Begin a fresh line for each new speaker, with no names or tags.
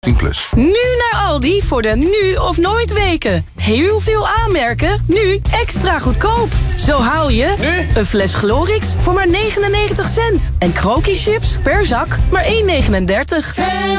18+.
Nu naar Aldi voor de nu of nooit weken. Heel veel aanmerken, nu extra goedkoop. Zo haal je een fles Glorix voor maar 99 cent. En Kroki chips per zak maar 1,39.